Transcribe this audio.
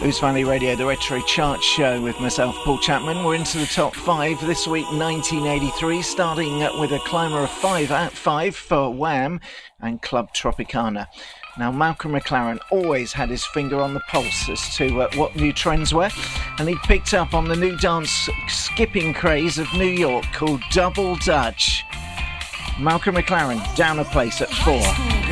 Boost Valley Radio, the Retro Chart Show with myself, Paul Chapman. We're into the top 5 this week, 1983, starting with a climber of 5 at 5 for Wham and Club Tropicana. Now, Malcolm McLaren always had his finger on the pulse as to what new trends were, and he picked up on the new dance skipping craze of New York called Double Dutch. Malcolm McLaren down a place at 4.